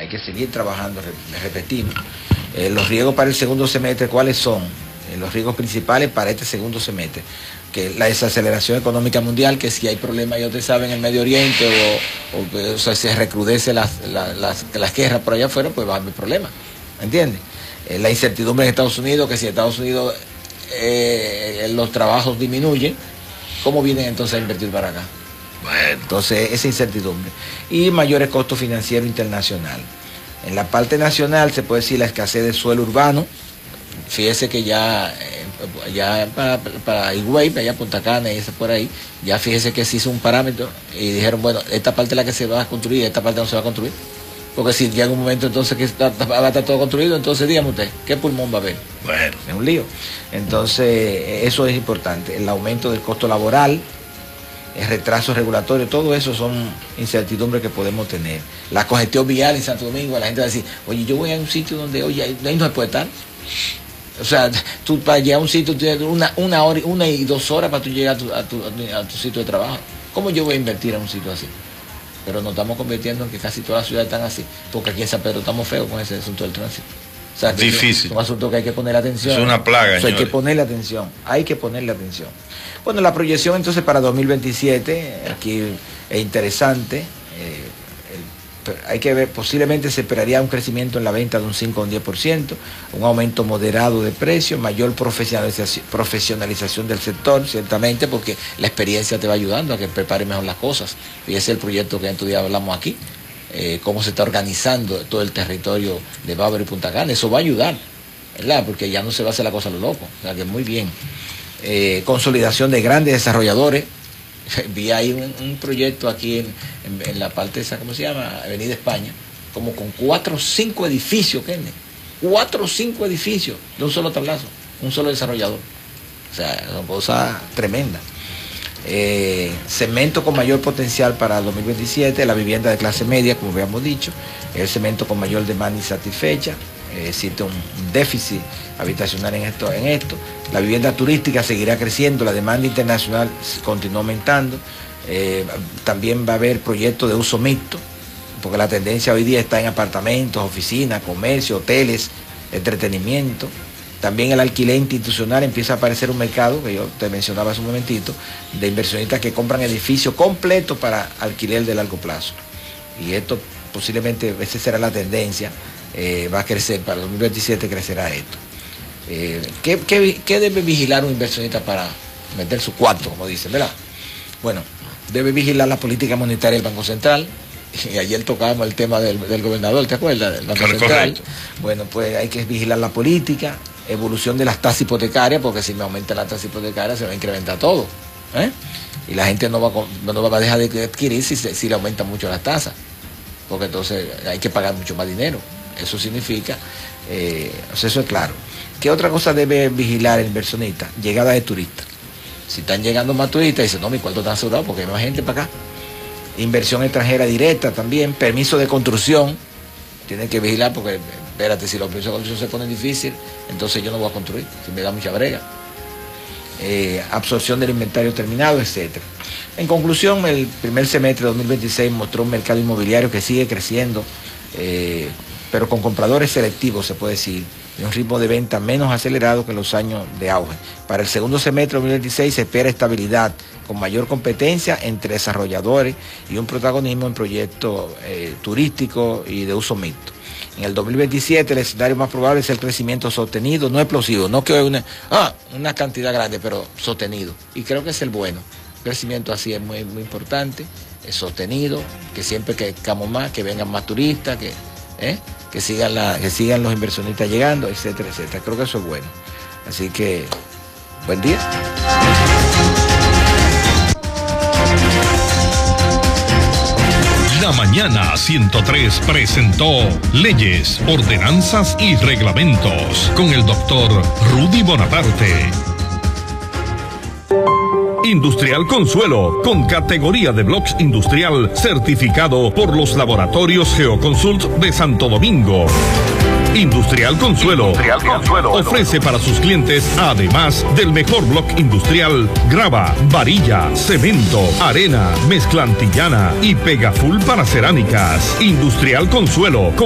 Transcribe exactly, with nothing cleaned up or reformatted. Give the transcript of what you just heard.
hay que seguir trabajando, repetimos. Eh, los riesgos para el segundo semestre, ¿cuáles son? Eh, los riesgos principales para este segundo semestre, que la desaceleración económica mundial, que si hay problemas, ya ustedes saben, en el Medio Oriente o, o, o sea, se recrudece las, las, las, las guerras por allá afuera, pues va a haber problemas, ¿entiendes? Eh, la incertidumbre en Estados Unidos, que si Estados Unidos eh, los trabajos disminuyen, ¿cómo vienen entonces a invertir para acá? Bueno, entonces esa incertidumbre. Y mayores costos financieros internacionales. En la parte nacional se puede decir la escasez de suelo urbano. Fíjese que ya, eh, ya para, para Higüey, para allá Punta Cana y ese por ahí, ya fíjese que se hizo un parámetro y dijeron, bueno, esta parte es la que se va a construir, esta parte no se va a construir. Porque si llega un momento entonces que está, va a estar todo construido, entonces dígame usted, ¿qué pulmón va a haber? Bueno, es un lío. Entonces, eso es importante. El aumento del costo laboral, el retraso regulatorio, todo eso son incertidumbres que podemos tener. La congestión vial en Santo Domingo, la gente va a decir, oye, yo voy a un sitio donde, oye, ahí no se puede estar. O sea, tú para llegar a un sitio, tienes una, una hora, una y dos horas para tú llegar a tu, a, tu, a tu sitio de trabajo. ¿Cómo yo voy a invertir en un sitio así? Pero nos estamos convirtiendo en que casi todas las ciudades están así, porque aquí en San Pedro estamos feos con ese asunto del tránsito. O sea, difícil. Es un asunto que hay que ponerle atención. Es una plaga. O sea, hay que ponerle atención. Hay que ponerle atención. Bueno, la proyección entonces para dos mil veintisiete, aquí es interesante. Eh, el, hay que ver, posiblemente se esperaría un crecimiento en la venta de un cinco o un diez por ciento, un aumento moderado de precios, mayor profesionalización, profesionalización del sector, ciertamente, porque la experiencia te va ayudando a que prepares mejor las cosas. Y ese es el proyecto que en tu día hablamos aquí. Eh, cómo se está organizando todo el territorio de Bávaro y Punta Cana. Eso va a ayudar, ¿verdad? Porque ya no se va a hacer la cosa a lo loco. O sea que muy bien. Eh, consolidación de grandes desarrolladores. Vi ahí un, un proyecto aquí en, en, en la parte esa, ¿cómo se llama? Avenida España, como con cuatro o cinco edificios, Kenneth. Cuatro o cinco edificios de un solo tablazo, un solo desarrollador. O sea, es una cosa tremenda. Eh, cemento con mayor potencial para dos mil veintisiete, la vivienda de clase media, como habíamos dicho, el cemento con mayor demanda insatisfecha, eh, existe un, un déficit habitacional en esto, en esto, la vivienda turística seguirá creciendo, la demanda internacional continúa aumentando, eh, también va a haber proyectos de uso mixto, porque la tendencia hoy día está en apartamentos, oficinas, comercio, hoteles, entretenimiento. También el alquiler institucional, empieza a aparecer un mercado, que yo te mencionaba hace un momentito, de inversionistas que compran edificios completos para alquiler de largo plazo. Y esto posiblemente, esa será la tendencia, eh, va a crecer, para dos mil veintisiete crecerá esto. Eh, ¿qué, qué, ¿Qué debe vigilar un inversionista para meter su cuarto, como dicen, verdad? Bueno, debe vigilar la política monetaria del Banco Central. Y ayer tocábamos el tema del, del gobernador, ¿te acuerdas? Del Banco Central. Correcto. Bueno, pues hay que vigilar la política, evolución de las tasas hipotecarias, porque si me aumenta la tasa hipotecaria se va a incrementar todo, ¿eh? Y la gente no va, a, no va a dejar de adquirir si, si le aumentan mucho las tasas, porque entonces hay que pagar mucho más dinero. Eso significa, eh, o sea, eso es claro. ¿Qué otra cosa debe vigilar el inversionista? Llegada de turistas. Si están llegando más turistas, dice, no, mi cuarto está asegurado porque hay más gente para acá. Inversión extranjera directa también, permiso de construcción, tienen que vigilar porque, espérate, si los permisos de construcción se ponen difíciles, entonces yo no voy a construir, si me da mucha brega. Eh, absorción del inventario terminado, etcétera. En conclusión, el primer semestre de dos mil veintiséis mostró un mercado inmobiliario que sigue creciendo, eh, pero con compradores selectivos, se puede decir, y un ritmo de venta menos acelerado que en los años de auge. Para el segundo semestre de dos mil veintiséis se espera estabilidad, con mayor competencia entre desarrolladores y un protagonismo en proyectos eh, turísticos y de uso mixto. En el dos mil veintisiete el escenario más probable es el crecimiento sostenido, no explosivo, no que una, ah, una cantidad grande, pero sostenido. Y creo que es el bueno. El crecimiento así es muy, muy importante, es sostenido, que siempre que crezcamos más, que vengan más turistas, que, eh, que, sigan la, que sigan los inversionistas llegando, etcétera, etcétera. Creo que eso es bueno. Así que, buen día. La Mañana ciento tres presentó Leyes, Ordenanzas y Reglamentos con el doctor Rudy Bonaparte. Industrial Consuelo, con categoría de blocks industrial, certificado por los laboratorios Geoconsult de Santo Domingo. Industrial Consuelo, Industrial Consuelo ofrece para sus clientes, además del mejor block industrial, grava, varilla, cemento, arena, mezcla antillana y pegaful para cerámicas. Industrial Consuelo,